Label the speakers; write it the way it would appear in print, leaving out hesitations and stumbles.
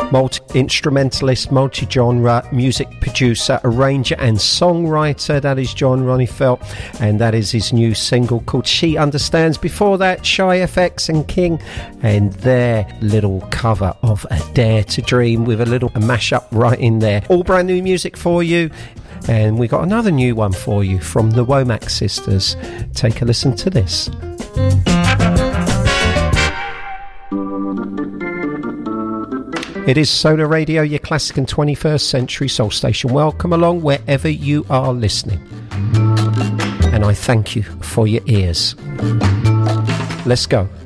Speaker 1: multi-instrumentalist, multi-genre music producer, arranger and songwriter. That is John Ronnie Felt, and that is his new single called She Understands. Before that, Shy FX and King and their little cover of A Dare to Dream with a little mashup right in there. All brand new music for you. And we got another new one for you from the Womack Sisters. Take a listen to this. It is Solar Radio, your classic and 21st century soul station. Welcome along wherever you are listening. And I thank you for your ears. Let's go.